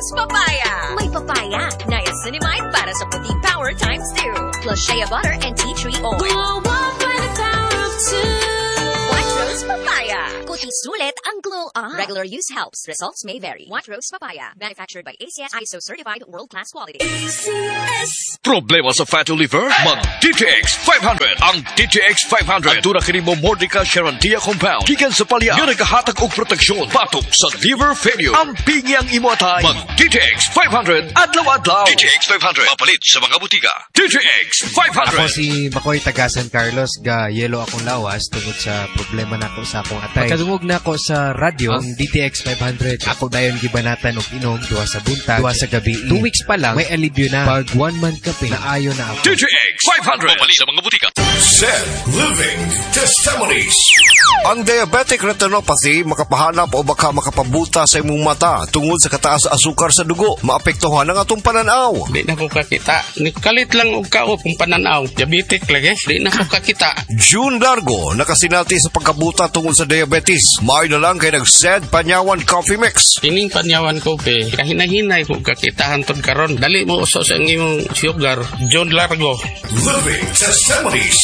Rose Papaya. May papaya, niacinamide para sa puting power times 2. Plus shea butter and tea tree oil. Glow up by the power of 2. White Rose Papaya. Kuti sulit ang glow up. Regular use helps. Results may vary. White Rose Papaya. Manufactured by ACS ISO certified world-class quality. ACS. Problema sa fatty liver? Mag-DTX 500. Ang DTX 500. Ang tunang kinimo Mordica Sharantia compound. Gikan sa palya. Nga nagkahatag og proteksyon. Patok sa liver failure. Ang pingi ang imo atay. Mag-DTX 500. Adlaw-adlaw. DTX 500. Mapalit sa mga butika. DTX 500. Ako si Makoy taga San Carlos. Ga yelo akong lawas tungod sa problema na ako sa akong atay. Pagkadungog na ako sa radyo, ang DTX 500. Ako dayon gibanatan og inom duwa sa buntag, duwa sa gabi. 2 weeks pa lang, may alibyo na. Pag 1 month kape, naayo na ako. DTX 500. Mapalit sa mga butika. Zen Living Testimonies. Ang diabetic retinopathy makapahanap o baka makapabuta sa imong mata tungod sa kataas asukar sa dugo. Maapektuhan ang atong pananaw. Di na ko kakita. Nikalit lang og kao kung pananaw. Diabetic lagi. Di na ko kakita. June Largo nakasinati sa pagkabuta tungod sa diabetes. May na lang kay nag-Zed Panyawan Coffee Mix. Ining panyawan ko pe. Kahinahinay ko kakita hantod karon. Dali mo uso sa imong sugar. John Largo. Living Testimonies.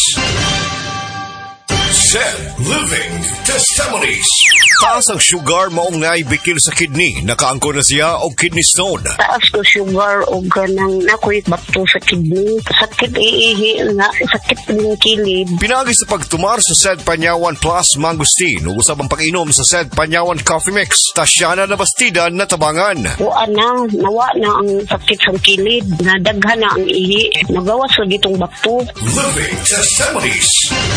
Zen Living Testimonies. Taas ang sugar maong naibikil sa kidney. Nakaangko na siya og kidney stone. Taas ko sugar o ganang nakoy bato sa kidney. Sakit iihi nga, sakit ng kilid. Pinagi sa pagtumar sa Zed Panyawan Plus Mangustin. Usab ang pag-inom sa Zed Panyawan Coffee Mix. Tasyana na bastida na tabangan. Nawa na ang sakit sa kilid. Nadaghan na ang ihi. Nagawas ko ditong bato. Living Testimonies.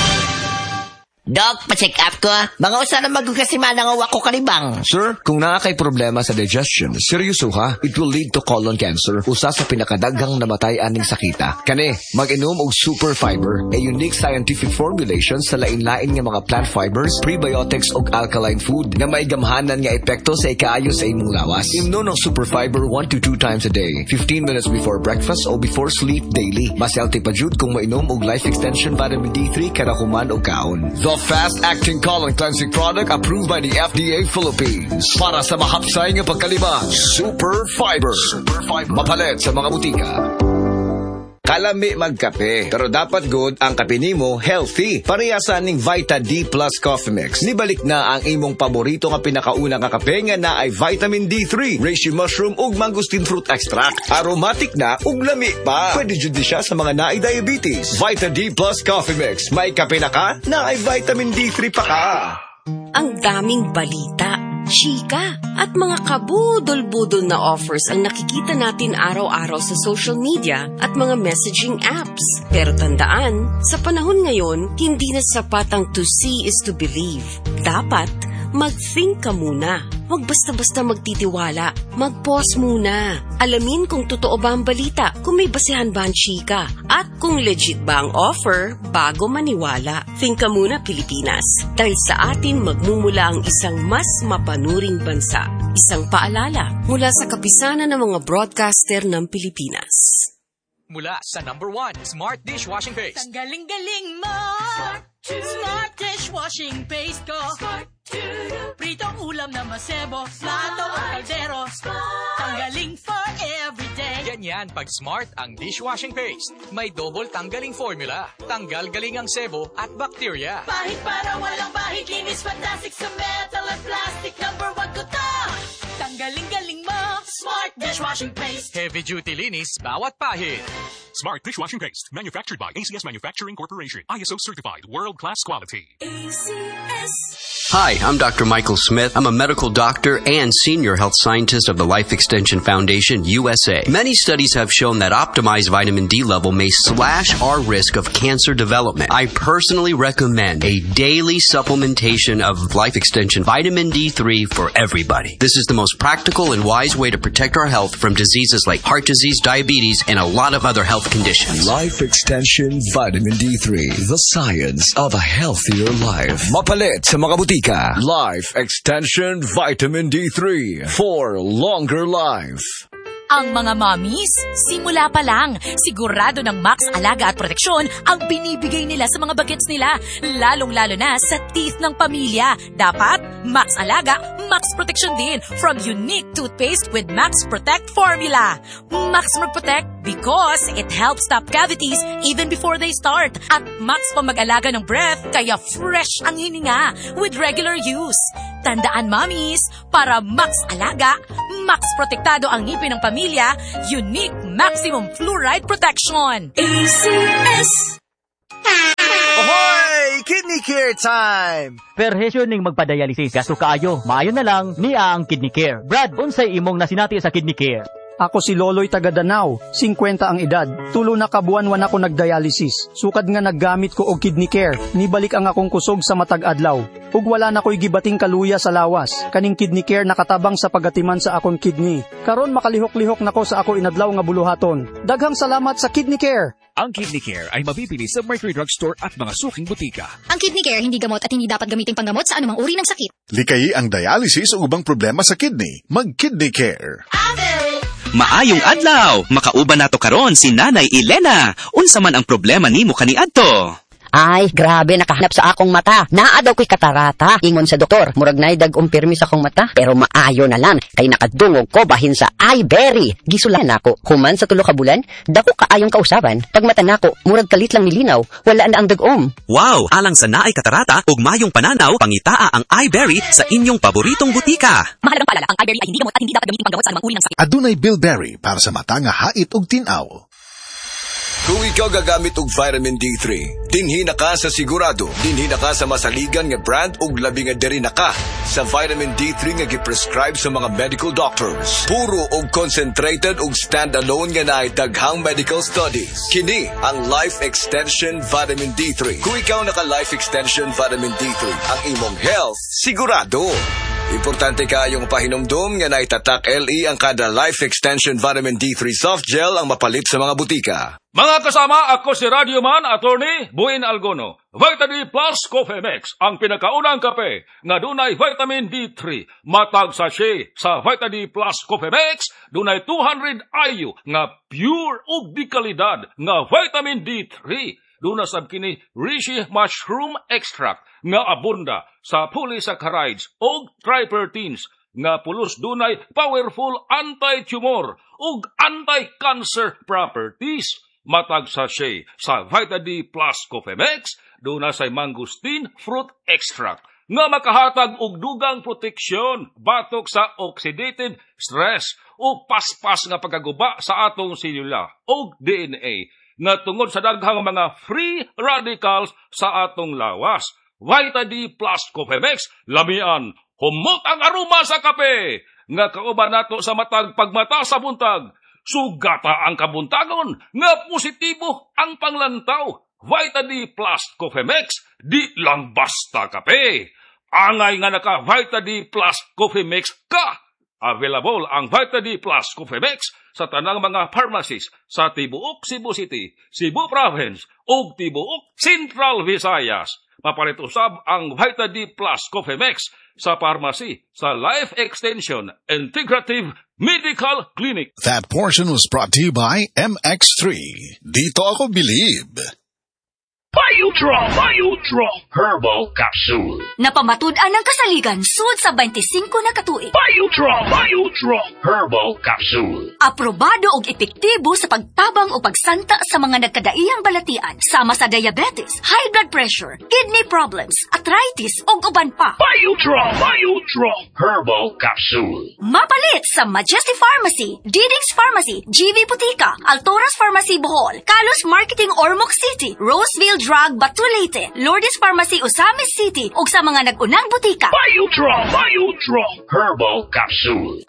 Doc, pa-check up ko. Mga usa na magkasimana nga wako kalibang. Sir, kung nakakay problema sa digestion, seryoso ha, it will lead to colon cancer. Usa sa pinakadaghang namatay aning sakita. Kani, mag-inom og super fiber, a unique scientific formulation sa lain-lain nga mga plant fibers, prebiotics ug alkaline food na may gamhanan nga epekto sa ikaayo sa imong lawas. Imnon ang super fiber 1 to 2 times a day, 15 minutes before breakfast o before sleep daily. Mas healthy pa jud kung mainom og life extension vitamin D3 kada human og kaon. The fast-acting colon cleansing product approved by the FDA Philippines. Para sa mahapsay nga pagkalibang, Super Fiber. Mapalit sa mga butika. Kalami magkape, pero dapat good ang kape nimo healthy. Parehasan ning Vita D Plus Coffee Mix. Nibalik na ang imong paborito nga pinakauna nga kape nga na ay vitamin D3, reishi mushroom ug mangosteen fruit extract. Aromatic na ug lami pa. Pwede jud siya sa mga naay diabetes. Vita D Plus Coffee Mix. May kape na ka, na ay vitamin D3 pa ka. Ang daming balita, chika, at mga kabudol-budol na offers ang nakikita natin araw-araw sa social media at mga messaging apps. Pero tandaan, sa panahon ngayon, hindi na sapat ang to see is to believe. Dapat, mag-think ka muna. Huwag basta-basta magtitiwala. Mag-pause muna. Alamin kung totoo ba ang balita, kung may basehan ba ang chika, at kung legit ba ang offer bago maniwala. Think ka muna, Pilipinas. Dahil sa atin magmumula ang isang mas mapanuring bansa. Isang paalala mula sa kapisanan ng mga broadcaster ng Pilipinas. Mula sa number 1, Smart Dishwashing Paste. Tanggaling-galing mo! Smart Dishwashing Paste ko! Pritong ulam na masebo, plato o kaldero. Tanggaling for everyday. Ganyan pag Smart ang dishwashing paste. May double tanggaling formula. Tanggal galing ang sebo at bacteria. Pahit para walang bahid, linis fantastic sa metal at plastic. Number 1 ko to! Tanggaling-galing mo! Smart Dishwashing Paste. Heavy duty linis, bawat pahid. Smart Dishwashing Paste. Manufactured by ACS Manufacturing Corporation. ISO certified. World-class quality. ACS. Hi, I'm Dr. Michael Smith. I'm a medical doctor and senior health scientist of the Life Extension Foundation, USA. Many studies have shown that optimized vitamin D level may slash our risk of cancer development. I personally recommend a daily supplementation of Life Extension Vitamin D3 for everybody. This is the most practical and wise way to protect our health from diseases like heart disease, diabetes, and a lot of other health conditions. Life Extension Vitamin D3, the science of a healthier life. Mapalit sa mga butika. Life Extension Vitamin D3 for longer life. Ang mga mommies, simula pa lang, sigurado ng Max Alaga at Proteksyon ang binibigay nila sa mga bagets nila, lalong-lalo na sa teeth ng pamilya. Dapat, Max Alaga, Max Proteksyon din from unique toothpaste with Max Protect formula. Max Protect because it helps stop cavities even before they start. At Max pa mag-alaga ng breath, kaya fresh ang hininga with regular use. Tandaan, mommies, para Max Alaga, Max Protektado ang ngipin ng pamilya, unique maximum fluoride protection. ACS! Ahoy! Kidney Care time! Perhesyo ning magpadialysis, gasto kaayo, maayo na lang, niya ang Kidney Care. Brad, unsay imong nasinati sa Kidney Care? Ako si Loloy taga Danau, 50 ang edad. Tulo na kabuan-wan ako nagdialysis. Sukad nga naggamit ko og Kidney Care. Nibalik ang akong kusog sa matag adlaw. Ug wala na ko'y gibating kaluya sa lawas. Kaning Kidney Care nakatabang sa pagatiman sa akong kidney. Karon makalihok-lihok nako sa ako inadlaw nga buluhaton. Daghang salamat sa Kidney Care. Ang Kidney Care ay mabibili sa Mercury Drugstore at mga suking butika. Ang Kidney Care hindi gamot at hindi dapat gamitin panggamot sa anumang uri ng sakit. Likayi ang dialysis o ubang problema sa kidney. Mag-Kidney Care. Maayong adlaw, makauban nato karon si Nanay Elena. Unsa man ang problema nimo kaniadto? Ay, grabe, nakahanap sa akong mata. Naa daw ko'y katarata. Ingon sa doktor, murag na'y dag-umpirmi sa akong mata. Pero maayo na lang, kay nakadungog ko bahin sa iBerry. Gisulan ako. Human sa 3 ka bulan, dako kaayong kausaban. Pag mata nako, murag kalit lang nilinaw. Wala na ang dag-om. Wow, alang sa naay katarata ug mayong pananaw, pangitaa ang iBerry sa inyong paboritong butika. Mahalagang paalala, ang iBerry ay hindi gamot at hindi dapat gamitin panggamot sa anumang uri ng sakit. Adunay Bilberry para sa mata nga hait ug tinaw. Kung ikaw gagamit og vitamin D3, dinhi na ka sa sigurado, dinhi na ka sa masaligan nga brand ug labi nga diri na ka sa vitamin D3 nga giprescribe sa mga medical doctors. Puro og concentrated ug standalone nga naay daghang medical studies. Kini ang Life Extension Vitamin D3. Kung ikaw naka Life Extension Vitamin D3, ang imong health sigurado. Importante kayong pahinomdom nga naitatak LE ang kada Life Extension Vitamin D3 Soft Gel ang mapalit sa mga butika. Mga kasama, ako si Radioman Attorney Buin Algono. Vita D Plus Coffee Mix, ang pinakaunang kape nga dunay vitamin D3. Matag sachet sa Vita D Plus Coffee Mix, dunay 200 IU nga pure ug di kalidad nga vitamin D3. Duna sab kini reishi mushroom extract nga abunda sa polysaccharides ug tripertines nga pulos dunay powerful anti-tumor ug anti-cancer properties. Matag sachet sa Vita D Plus Coffee Mix, duna say mangosteen fruit extract nga makahatag og dugang proteksyon batok sa oxidative stress o paspas nga pagkaguba sa atong selula o DNA nga tungod sa daghang mga free radicals sa atong lawas. Vita D Plus Coffee Mix, lamian, humot ang aroma sa kape, nga kauban nato sa matag pagmata sa buntag. Sugata ang kabuntagon, nga positibo ang panglantaw. Vita D Plus Coffee Mix, di lang basta kape. Angay nga naka Vita D Plus Coffee Mix ka. Available ang Vita D Plus Coffee Mix sa tanang mga pharmacies sa tibuok Cebu City, Cebu Province ug tibuok Central Visayas. Mapalit usab ang Vita D Plus Coffee Mix sa pharmacy sa Life Extension Integrative Medical Clinic. That portion was brought to you by MX3. Dito ako believe. Biotron Herbal Capsule. Napamatud-an ang kasaligan sud sa 25 na katuig. Biotron Herbal Capsule. Aprobado og epektibo sa pagtabang o pagsanta sa mga nagkadaiyang balatian sama sa diabetes, high blood pressure, kidney problems, arthritis ug uban pa. Biotron Herbal Capsule. Mapalit sa Majesty Pharmacy, Diding's Pharmacy, GV Butika, Altoras Pharmacy Bohol, Kalos Marketing Ormoc City, Roseville Drug Batulete, Lourdes Pharmacy Osamis City ug sa mga nag-unang butika. Biotron Herbal Capsule.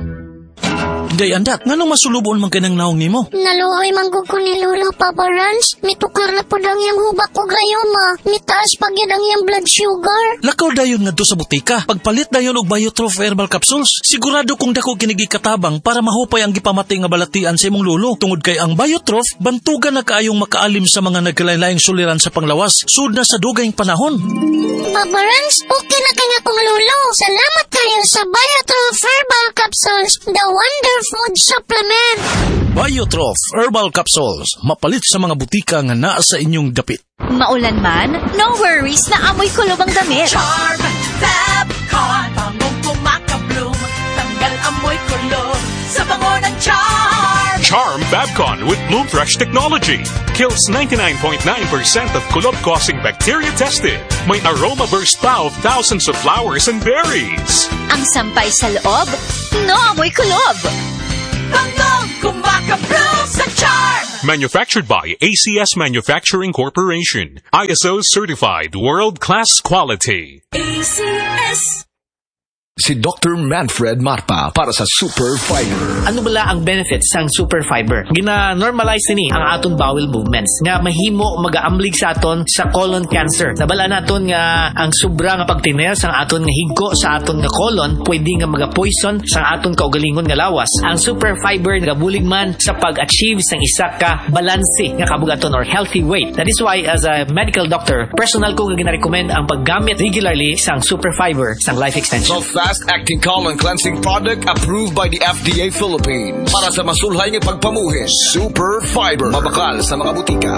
Day andak, nganong masulubon man kanang naong nimo? Naluoy manggug ko ni Lolo Papa Rans. Mitukar na po dang yung hubak ko gayoma. Mitaas pag yan ang yung blood sugar. Lakaw dayon nga do sa butika. Pagpalit dayon og Biotrof Herbal Capsules. Sigurado kung dako kinigi katabang para mahupay ang gipamati nga balatian sa imong lolo. Tungod kay ang Biotrof, bantugan na kaayong makaalim sa mga nagkalain-laing suliran sa panglawas. Sud na sa dugayng panahon. Papa Rans, okay na kaya kong lolo. Salamat kayo sa Biotrof Herbal Capsules. Capsules, the Wonder Food Supplement. Biotrof Herbal Capsules, mapalit sa mga butika nga naa sa inyong dapit. Maulan man, no worries na amoy kulob ang damit. Charm, Fabcon, bangong kumakabloom, tanggal amoy kulob sa bango ng Charm. Charm Fabcon with Bloom Fresh technology kills 99.9% of kulob-causing bacteria tested. May aroma burst pa of thousands of flowers and berries. Ang sampay sa loob, no amoy kulob. Bangong kumakabloom sa Charm. Manufactured by ACS Manufacturing Corporation. ISO certified world-class quality. ACS. Si Dr. Manfred Marpa para sa Super Fiber. Ano bala ang benefits sang Super Fiber? Gina-normalize ni ang aton bowel movements nga mahimo magaamlig sa aton sa colon cancer. Nabala naton nga ang sobra nga pagtiner sang aton nga higko sa aton nga colon pwede nga maga-poison sang aton kaugalingon nga lawas. Ang Super Fiber nagabulig man sa pag-achieve sang isa ka balanse nga kabugaton or healthy weight. That is why as a medical doctor, personal ko nga gina-recommend ang paggamit regularly sang Super Fiber sang life extension. Fast-acting colon cleansing product approved by the FDA Philippines. Para sa masulhay ng pagpamuhi, Super Fiber. Mabakal sa mga butika.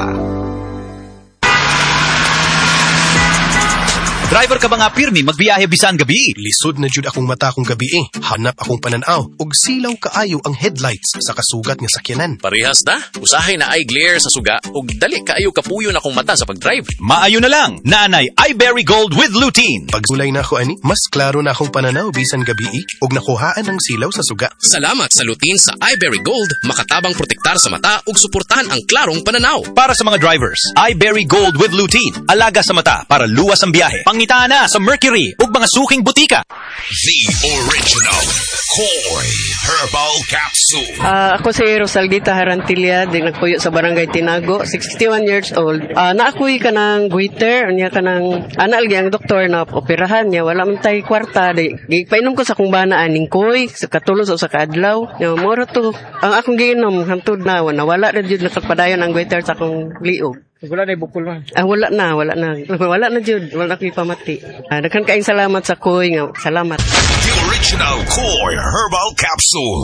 Driver ka ba nga pirmi magbiyahe bisan gabi? Lisod na jud akong mata akong gabi Hanap akong pananaw ug silaw kaayo ang headlights sa kasugat nga sakyanan. Parehas na. Usahay na eye glare sa suga ug dali kaayo kapuyo na akong mata sa pagdrive. Maayo na lang. Naanay iBerry Gold with lutein. Pagsulay na ako ani, mas klaro na akong pananaw bisan gabi ug nakuhaan ang silaw sa suga. Salamat sa lutein sa iBerry Gold, makatabang protektar sa mata ug suportahan ang klarong pananaw. Para sa mga drivers, iBerry Gold with lutein. Alaga sa mata para luwas ang biyahe. Pangitaan na sa Mercury ug mga suking butika. The original Koy Herbal Capsule. Ako si Rosaldita Harantilla, din nagpuyo sa Barangay Tinago, 61 years old. Naakoy ka ng goiter, niya ka ng analgi ang doktor na operahan niya, wala man tayo kwarta. Painom ko sa kong banaan ng koy, sa katulos o sa kaadlaw. Moro to, ang akong giinom, hantod na, wala na dyan nakapadayon ang goiter sa akong liog. Wala na bukol man. Wala na. Wala na jud. Wala na ko'y pamati. Daghan kaayong salamat sa koy nga. Salamat. The original Koy Herbal Capsule.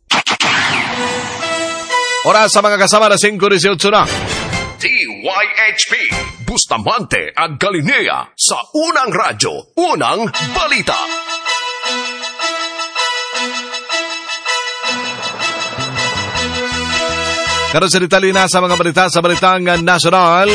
Oras sa mga kasama na 5:18 na. TYHP, Bustamante at Galilea sa Unang Radyo, Unang Balita. Karon sa detalye na sa mga balita sa Balitang Nasyonal.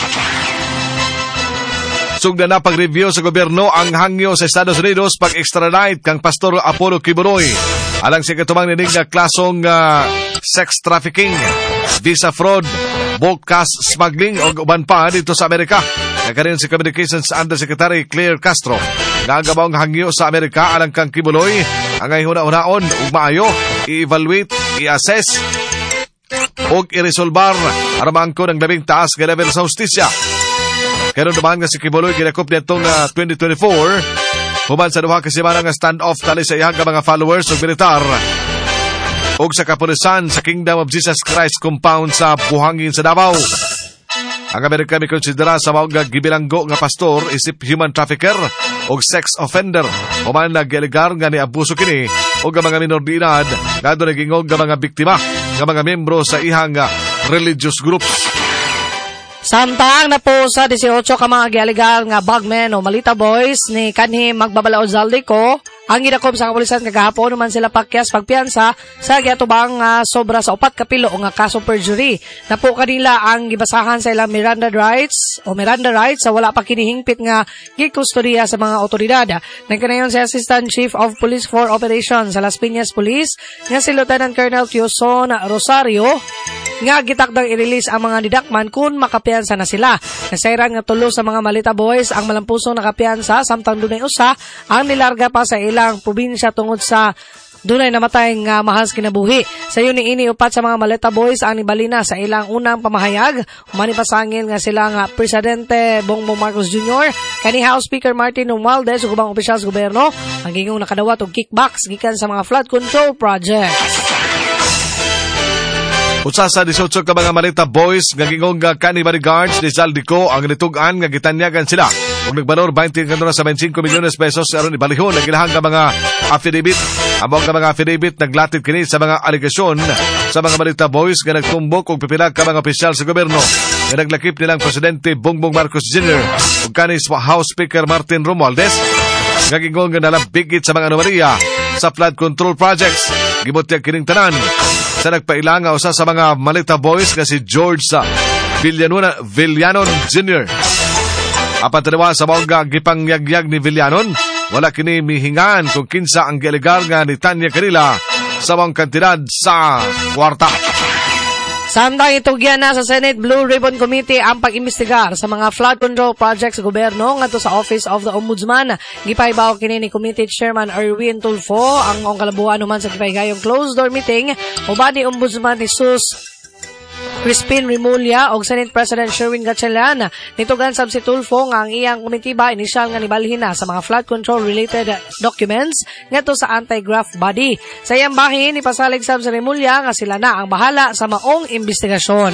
Sugda na pag-review sa gobyerno ang hangyo sa Estados Unidos pag-extradite kang Pastor Apollo Kibuloy alang sa katumang ninig na klasong sex trafficking, visa fraud, bulk cash smuggling o uban pa dito sa Amerika. Nagkaroon si Communications Undersecretary Claire Castro. Nagabawang hangyo sa Amerika alang kang Kibuloy ang ay huna-hunaon ug maayo i-evaluate, i-assess o i-resolbar aramang ko ng labing taas nga level sa hustisya. Karon naman nga si Kibuloy ginakop nitong 2024 human sa duha ka semana nga stand-off tali sa iyang mga followers ug militar ug sa kapulisan sa Kingdom of Jesus Christ compound sa Buhangin sa Davao. Ang Amerika may konsidera sa mga gibilanggo nga pastor isip human trafficker o sex offender. Human nag-alegar nga ni-abuso kini o mga minor de edad nga doon nagingog nga mga biktima nga mga membro sa ihang religious groups. Samtang na po sa 18 ka mga gialigar nga bagmen o Malita Boys ni kanhi Magbabalao Zaldico, ang gidakop sa kapulisan kagahapon naman sila pakyas pagpiyansa sa giatubang sobra sa 4 ka pilo nga kaso perjury. Na po kanila ang gibasahan sa ilang Miranda rights sa wala pa kinihingpit nga gikustodiya sa mga otoridad. Nagkanayon si Assistant Chief of Police for Operations sa Las Piñas Police nga si Lieutenant Colonel Tucson Rosario nga gitakdang i-release ang mga didakman kung makapiyansa na sila. Nasairan nga tulo sa mga Malita Boys ang malampusong nakapiyansa samtang dunay usa ang nilarga pa sa ilang probinsya tungod sa dunay namatay nga mahas kinabuhi. Sa yun ni upat sa mga Malita Boys ang nibalina sa ilang unang pamahayag. Manipasangil nga sila nga Presidente Bongbong Marcos Jr., kani House Speaker Martin Romualdez ug ubang opisyal sa gobyerno ang gingong nakadawat og kickbacks gikan sa mga flood control projects. Usa sa 18 ka mga Malita Boys nga gingong kanhi bodyguards ni Zaldico ang nitug-an nga gitanyagan sila ug nagbalor 20 kanto sa 25 milyones pesos aron ibalihon ang ilahang mga affidavit. Among ka mga affidavit naglatid kini sa mga aligasyon sa mga Balita Boys nga nagtumbok og pipila ka mga opisyal sa gobyerno nga naglakip nilang Presidente Bongbong Marcos Jr. ug kanis House Speaker Martin Romualdez nga gingon nga nalabigit sa mga anomalya sa flood control projects. Gibutyag kining tanan sa nagpaila nga usa sa mga Malita Boys nga si George Villanon Jr. Apan tanawa sa mga gipangyagyag ni Villanon, wala kini mihingan kung kinsa ang gialegar nga ni Tanya kanila sa mga kantidad sa kwarta. Samtang itugyan na sa Senate Blue Ribbon Committee ang pag-imbestigar sa mga flood control projects sa gobyerno ngadto sa Office of the Ombudsman. Gipaybaw kini ni Committee Chairman Erwin Tulfo ang kalabuan naman sa gipaygayong closed door meeting uban ni Ombudsman Jesus Crispin Rimulya o Senate President Sherwin Gatchalian. Nitugan sab si Tulfo nga ang iyang komitiba inisyal nga nibalhin na sa mga flood control related documents ngadto sa anti-graft body. Sa iyang bahin ipasalig sab si Rimulya nga sila na ang bahala sa maong investigasyon.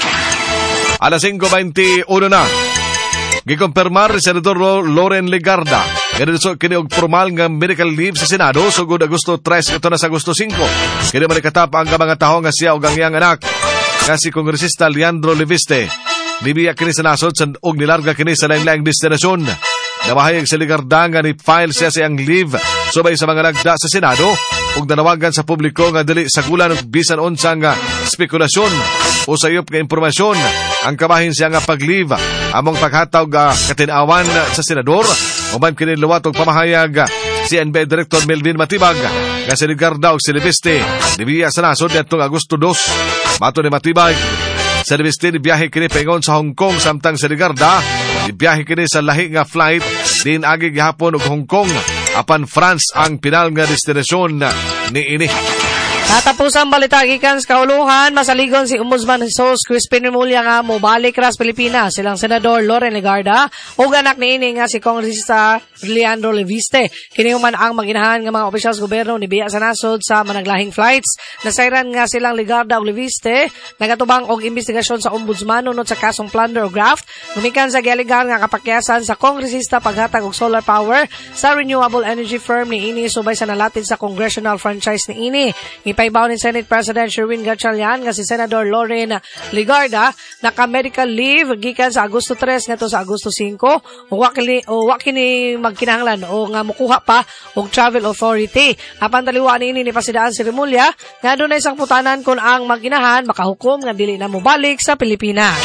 Alas 5:21 na. Gikompirmar ni Senador Loren Legarda kini og formal nga medical leave sa Senado sugod Agosto 3 ito na sa Agosto 5. Kini manikatap ang mga taho nga siya ug ang iyang anak kasi Kongresista Leandro Leviste nibiya kini sa nasod og nilarga kini sa lain-laing destinasyon. Namahayag sa Legarda nga ni-file siya sa iyang leave subay sa mga nagda sa Senado ug nanawagan sa publiko nga dili sagulan og bisan unsang spekulasyon o sayop nga impormasyon ang kabahin siya nga pag-leave among paghatag katinawan sa senador. Uban kini luwat og pamahayag si NBI Director Melvin Matibag nga si Legarda ug si Leviste nibiya sa nasod nitong Agosto 2. Mato ni Matibag, sa Leviste nibiyahe kini paingon sa Hong Kong samtang si Legarda nibiyahe kini sa lahi nga flight din agi gihapon og Hong Kong apan France ang pinal nga destinasyon ni ini. Katapusang balita gikan sa kauluhan, masaligon si Ombudsman Jesus Crispin Rimulya nga mobalik ra sa Pilipinas silang Senador Loren Legarda ug anak niini nga si Kongresista Leandro Leviste. Kini man ang maginahan nga mga opisyal sa gobyerno ni biya sa nasod sa managlahing flights. Nasayran nga silang Legarda ug Leviste nagatubang og investigasyon sa Ombudsman unod sa kasong plunder o graft gumikan sa gialigar nga kapakyasan sa Kongresista paghatag og solar power sa renewable energy firm ni ini subay sa nalatid sa congressional franchise ni ini. Paibaw ni Senate President Sherwin Gatchalian nga si Senador Loren Legarda naka-medical leave gikan sa Agosto 3 ngadto sa Agosto 5 ug wa kini magkinahanglan o nga mokuha pa og travel authority. Apan taliwa niini ni pasidaan si Rimulya nga dunay isang putanan kung ang maginahan makahukom nga dili na mobalik sa Pilipinas.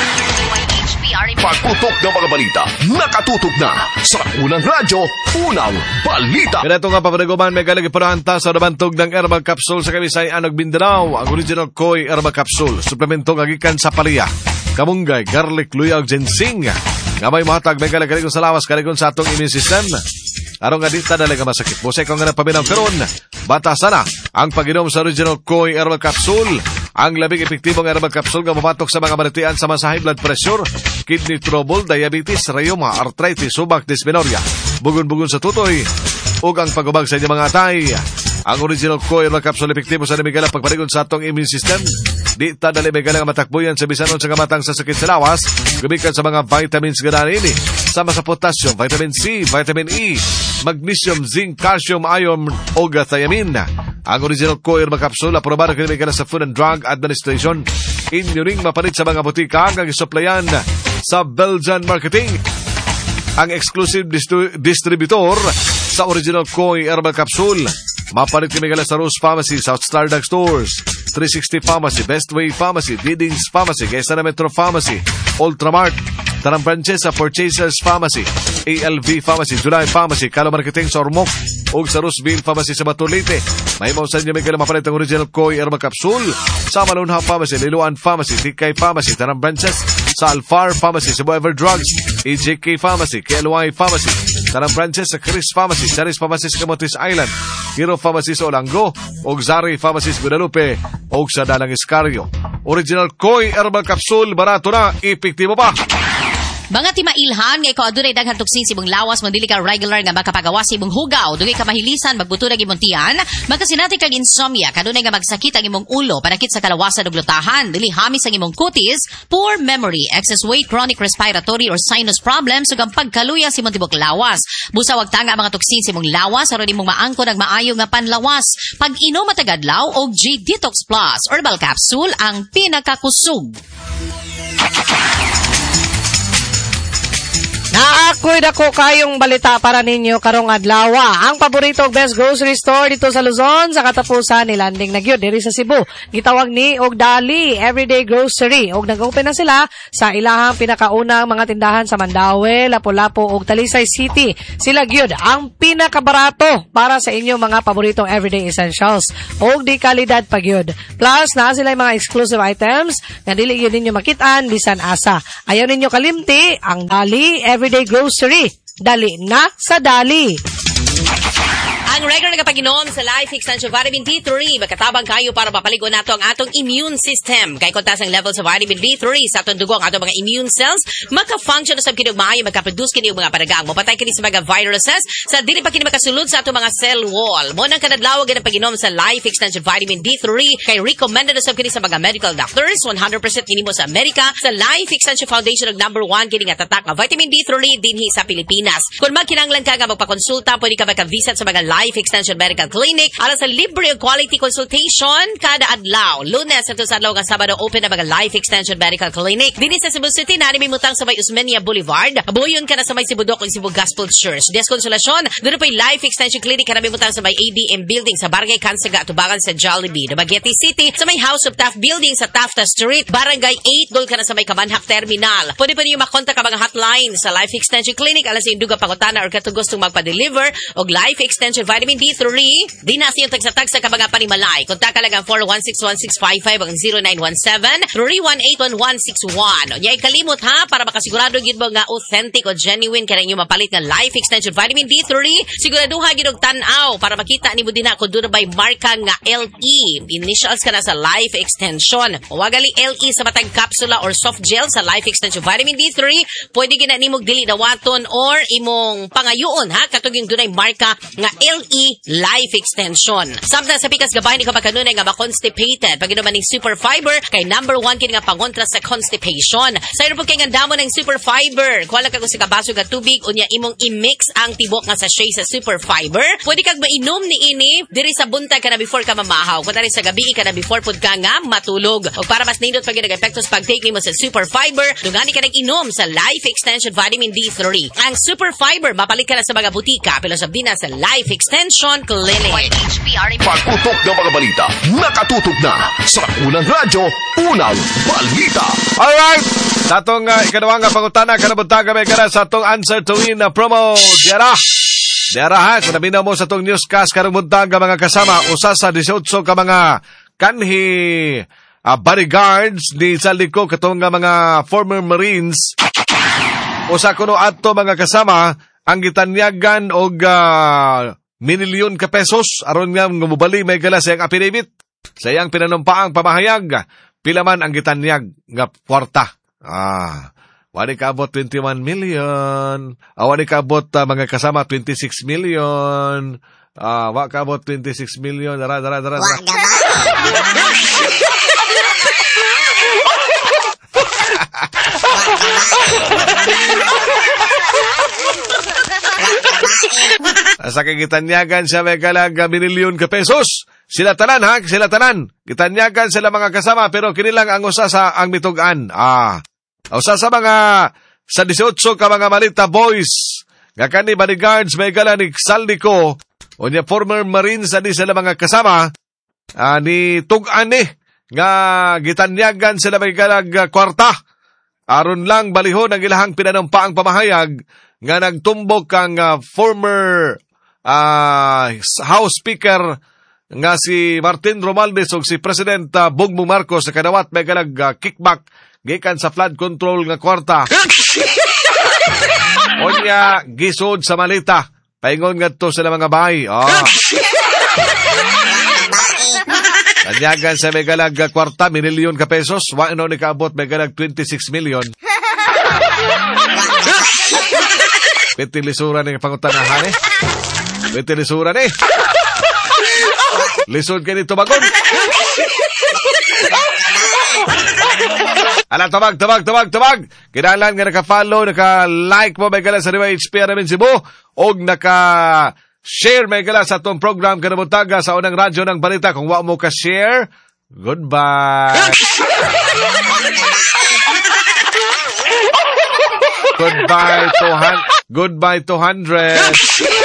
Pagputok ng mga balita, nakatutok na sa unang radyo, unang balita. Kaya ito nga papanaguman, may galagi panahanta sa nabantog ng Herbal Capsule sa Kabisayan ug Mindanao, ang original Koi Herbal Capsule, suplemento gagikan sa palaya, kamunggay, garlic, luya ug ginseng. Gamay mahatag, may galagi sa lawas, kaligon sa atong immune system. Araw nga dita dalaga masakit. Busay ko nga napabinaw karon, batasan na ang pag-inom sa original Koi Herbal Capsule. Ang labing epektibong herbal capsule nga mapatok sa mga balitian sa high blood pressure, kidney trouble, diabetes, rheuma, arthritis, subak, dysmenorrhea, bugon-bugon sa tutoy, ug ang pagubag sa inyong mga atay. Ang original Koi Herbal Capsule epektibo sa namigala pagparigon sa atong immune system. Di ta dali may galang matakbuyan sa bisanon sa kamatang sa sakit sa lawas, gumikan sa mga vitamins gana ini, sama sa potassium, vitamin C, vitamin E, magnesium, zinc, calcium, iron, o thiamine. Ang original Koi Herbal Capsule aprobado kini may sa Food and Drug Administration. Inyuring mapalit sa mga butika ang isuplayan sa Belgian Marketing. Ang exclusive distributor sa original Koi Herbal Capsule. Mapalit kami gala sa Rose Pharmacy, South Star Drug Stores, 360 Pharmacy, Bestway Pharmacy, Didings Pharmacy, Quezon Metro Pharmacy, Ultramart, Tarang Francesa, Purchasers Pharmacy, ALV Pharmacy, July Pharmacy, Calo Marketing sa Ormoc, ug sa Roseville Pharmacy sa Batulite. May mausan niya may mapalit ang original Koi Herbal Capsule sa Malunha Pharmacy, Liluan Pharmacy, Tikay Pharmacy, Tarang Branches, sa Alfar Pharmacy, Cebu Ever Drugs, EJK Pharmacy, KLY Pharmacy, Tarang Branches sa Chris Pharmacy, Charis Pharmacy sa Camotes Island, Hero Pharmacy sa Olango, ug Zari Pharmacy sa Guadalupe, ug sa Dalang Iscario. Original Koi Herbal Capsule, barato na, epektibo pa. Mga timailhan nga ikaw adunay daghang tuksin si mong lawas mo dili ka regular nga makapagawa si mong hugaw, dugay ka mahilisan magbuturag imong tiyan, magkasinati kag insomnia, kadunay nga magsakit ang imong ulo, panakit sa kalawasan ug lutahan, dili hamis ang imong kutis, poor memory, excess weight, chronic respiratory or sinus problems ug ang pagkaluya si imong tibok lawas. Busa wag tanga ang mga tuksin si imong lawas aron imong maangkon ang maayo nga panlawas. Pag-inom matag adlaw og G Detox Plus Herbal Capsule ang pinakakusog. Naakoy dako kayong balita para ninyo karong adlaw. Ang paboritong best grocery store dito sa Luzon sa katapusan ni landing na gyud diri sa Cebu. Gitawag ni og Dali Everyday Grocery og nag-open na sila sa ilahang pinakaunang mga tindahan sa Mandaue, Lapu-Lapu ug Talisay City. Sila gyud ang pinakabarato para sa inyong mga paboritong everyday essentials og di kalidad pa gyud. Plus naa sila mga exclusive items nga dili gyud ninyo makitaan bisan asa. Ayaw ninyo kalimti ang Dali Everyday Grocery. Dali na sa Dali. Ang regular nga pag-inom sa Life Extension Vitamin D3, magkatabang kayo para mapaligo nato ang atong immune system. Kay kontas ang level sa vitamin D3 sa atong dugo, ang atong mga immune cells, maka-function na sa kinug maayo, magka-produce kini og mga panagang. Mapatay kini sa mga viruses, sa dili pa kini makasulod sa atong mga cell wall. Mo nang kanadlawag ang pag-inom sa Life Extension Vitamin D3, kay recommended na sa kini sa mga medical doctors, 100% kini mo sa Amerika, sa Life Extension Foundation og number 1 kini nga tatak nga vitamin D3 dinhi sa Pilipinas. Kung magkinahanglan ka nga magpakonsulta, pwede ka maka-visit sa mga Life Extension Medical Clinic alang sa libre og quality consultation kada adlaw. Lunes at sa adlaw nga Sabado open na mga Life Extension Medical Clinic. Dinhi sa Cebu City na may mutang sa may Usmeña Boulevard. Buyon ka na sa may Sibudok ug Cebu Gospel Church. Deskonsolasyon, doon pa Life Extension Clinic ka na may mutang sa may ADM Building sa Barangay Kansaga, tubangan sa Jollibee. Dumaguete City sa may House of Taft Building sa Tafta Street, Barangay 8, doon ka na sa may Kamanhak Terminal. Pwede pa niyo makontak ang mga hotline sa Life Extension Clinic alang sa induga pangutana or katugustong magpa-deliver og Life Extension Vitamin D3. Di na siyang tagsa-tagsa ka mga panimalay. Kontak ka lang ang 416-1655 ang 0917-318-1161. Nyay kalimot ha, para makasigurado gid mo nga authentic o genuine ka na inyo mapalit nga Life Extension Vitamin D3. Siguraduha gid og tan-aw para makita nimo din na kung doon bay marka nga LE. Initials ka na sa Life Extension. O wagali LE sa matag kapsula or soft gel sa Life Extension Vitamin D3. Pwede gina nimog dili dawaton or imong pangayoon ha, katong yung dunay marka nga LE Life Extension. Samtang sa pikas gabay ni kabakanunay nga ma-constipated. Pag inuman ng Super Fiber, kay number 1 kini nga pangontra sa constipation. Sa ino po kay nga damo ng Super Fiber. Kuwala ka kung si kabaso nga tubig, unya imong i-mix ang tibok nga sachet sa Super Fiber. Pwede kag mainom ni ini, diri sa buntag ka na before ka mamahaw. Kung tari sa gabi ka na before pud ka nga matulog. O para mas nindot pag nag-epektos pag-take nimo sa Super Fiber, dugani ka nag-inom sa Life Extension Vitamin D3. Ang Super Fiber, mapalit ka na sa mga butika, pero sabi na sa Life Extension Clinic. Pagputok ng mga balita, nakatutok na sa unang radyo, unang balita. Alright! Sa itong ikadawang pangutana, kanabuntag kami ka na sa itong answer to win na promo. Diara ha, kung nabinaw mo sa itong newscast, kanabuntag ka mga kasama, usa sa 18 ka mga kanhi bodyguards ni Saldico, katong mga former Marines. Usa kuno ato mga kasama, ang gitanyagan og minilyon ka pesos aron nga ngumubali may gala sa iyang affidavit sa iyang pinanumpaang pamahayag. Pila man ang gitanyag nga kwarta. Wani kaabot 21 million. Wani kaabot mga kasama 26 million. Wa kaabot 26 million. Dara. Sa kagitanyagan siya may kalag minilyon ka pesos. Sila tanan ha, sila tanan. Gitanyagan sila mga kasama pero kinilang ang usa sa ang mitugan. Usa sa mga sa 18 ka mga malita boys. Nga kani bodyguards may gala ni Saldico o niya former Marines di sila mga kasama ni tugan nga gitanyagan sila may kalag kwarta. Aron lang balihon ang ilahang pinanumpaang pamahayag nga nagtumbok kang former House Speaker nga si Martin Romualdez o si President Bongbong Marcos sa kadawat may galag kickback gikan sa flood control nga kwarta. Onya gisod sa malita. Paingon nga to sila mga bahay. Tanyagan sa may galag kwarta, minilyon ka pesos. Wano ni kaabot may galag 26 million. Pitilisuran ng pangutanahan eh. Pitilisuran eh. Lisod ka nito bagon. Ala, tabag. Kinalan nga naka-follow, naka-like mo, may gala sa Riva HP Aramin Cebu, o naka-share, may gala sa itong program kanabutaga sa unang radyo ng balita. Kung wa mo ka-share, goodbye. Goodbye 200.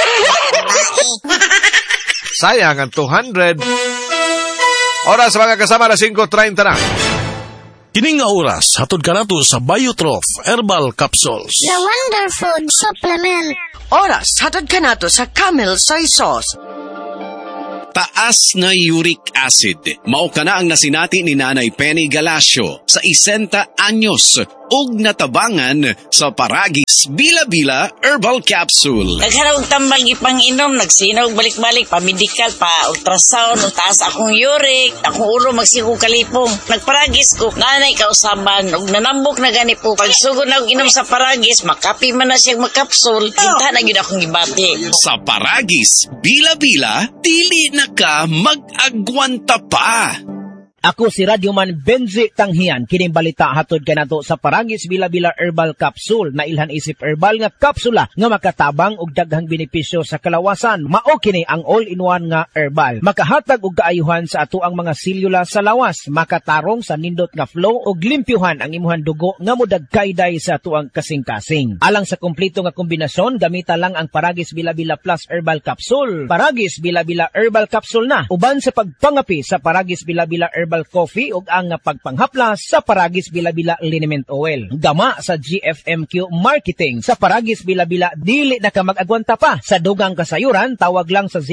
Sayang ang 200. Oras mga kasama na 5:30 na. Kining nga oras, hatod ka nato sa Biotrof Herbal Capsules. The Wonder Food Supplement. Oras, hatod ka nato sa Camel Soy Sauce. Taas na uric acid. Mao ka na ang nasinati ni Nanay Penny Galasio sa 60 anyos ug natabangan sa Paragis Bila-Bila Herbal Capsule. Nagharawag tambang ipang-inom, nagsinog balik-balik, pa-medical, pa-ultrasound, taas akong uric, akong ulo magsigong kalipong. Nagparagis ko, nanay kausaban, ug nanambok na gani po. Pagsugod na inom sa Paragis, makapi man na siyang makapsul, hinta na yun akong gibati. Sa Paragis Bila-Bila, dili na ka mag-agwanta pa. Ako si Radyoman Benzi Tanghian, kining balita hatod ka nato sa Paragis Bila-Bila Herbal Capsule na ilhan isip herbal nga kapsula nga makatabang og daghang benepisyo sa kalawasan. Mao kini ang all-in-one nga herbal. Makahatag og kaayuhan sa ato ang mga selula sa lawas, makatarong sa nindot nga flow og limpyuhan ang imuhang dugo nga modagkayday sa ato ang kasing-kasing. Alang sa kompleto nga kombinasyon, gamita lang ang Paragis Bila-Bila Plus Herbal Capsule. Paragis Bila-Bila Herbal Capsule na uban sa pagpangapi sa Paragis Bila-Bila Herbal Coffee ug ang pagpanghaplas sa Paragis Bila-Bila Liniment Oil. Gama sa GFMQ Marketing. Sa Paragis Bila-Bila, dili na ka mag-agwanta pa. Sa dugang kasayuran, tawag lang sa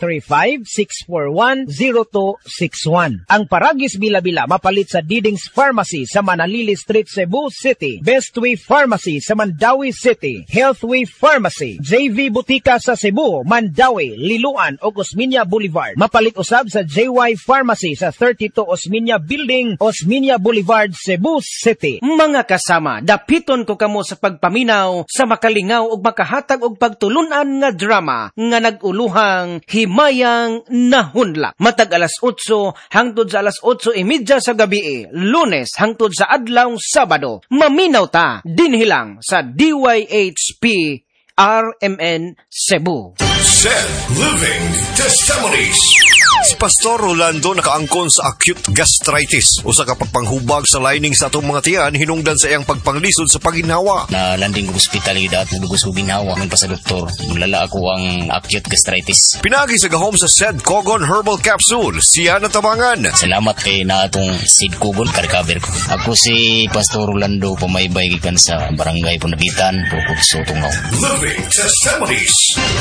0935-641-0261. Ang Paragis Bila-Bila mapalit sa Didings Pharmacy sa Manalili Street, Cebu City. Bestway Pharmacy sa Mandawi City. Healthway Pharmacy, JV Butika sa Cebu, Mandawi, Liloan o Osmeña Boulevard. Mapalit usab sa JY Pharmacy sa 32 Osmeña Building, Osmeña Boulevard, Cebu City. Mga kasama, dapiton ko kamo sa pagpaminaw, sa makalingaw ug makahatag og pagtulunan nga drama nga naguluhang Himayang Nahunlak. Matag alas 8 hangtod sa alas 8:30 sa gabi, Lunes hangtod sa adlaw Sabado. Maminaw ta dinhi lang sa DYHP RMN Cebu. Said Living Testimonies. Si Pastor Rolando nakaangkon sa acute gastritis. Usa ka pagpanghubag sa lining sa atong mga tiyan hinungdan sa iyang pagpanglisod sa paginhawa. Na landing ko hospital at nagugos ko ginhawa man pa sa doktor. Mulala ako ang acute gastritis. Pinagi sa gahom sa Said Kogon Herbal Capsule. Siya natabangan. Salamat kay na atong Said Kogon ka-recover ko. Ako si Pastor Rolando pamaybay gikan sa Barangay Punagitan, Bukod Sotungaw. Living Testimonies.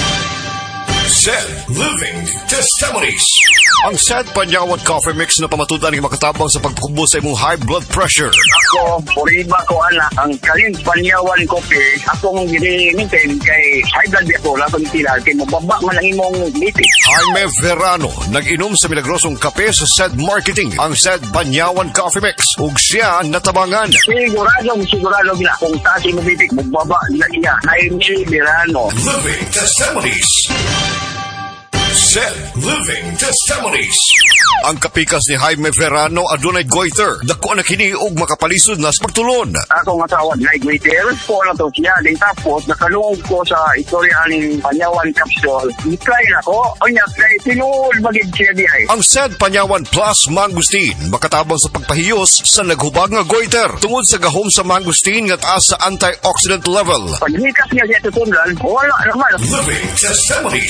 Said Living Testimonies. Ang Sad Panyawat Coffee Mix na pamatudan ng makatabang sa pagpakubo sa imong high blood pressure. Ako, puriba ko ana, ang Kaling Panyawan Coffee, akong ginimintin kay high blood ako, lakon tila, kay mababa man ang imong lipid. Jaime Verano, nag-inom sa milagrosong kape sa Sad Marketing, ang Sad Panyawan Coffee Mix, ug siya natabangan. Sigurado gina, kung tasi mo bibig, magbaba na niya, Jaime Verano. Living Testimonies. Said Living Testimonies. Ang kapikas ni Jaime Verano adunay goiter. Dako na kini og makapalisod na sa pagtulon. Ako nga tawag na goiter ko na to siya. Din tapos nakalungog ko sa istorya ng Panyawan Capsule. I-try na ko. Onya kay tinuod magid siya di ay. Ang Said Panyawan Plus Mangustin makatabang sa pagpahiyos sa naghubag nga goiter tungod sa gahom sa mangustin nga taas sa antioxidant level. Paghikas niya siya tutundan, wala naman. Living Testimonies.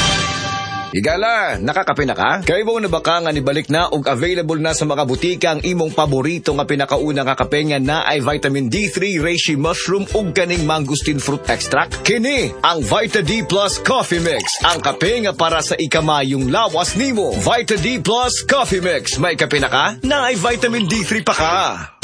Igala, nakakape na ka? Kaya mo na baka nga nibalik na og available na sa mga butika ang imong paborito nga pinakauna nga kape nga na ay vitamin D3, reishi mushroom ug kaning mangosteen fruit extract? Kini ang Vita D Plus Coffee Mix, ang kape nga para sa ikamayong lawas nimo. Vita D Plus Coffee Mix, may kape na ka? Na ay vitamin D3 pa ka.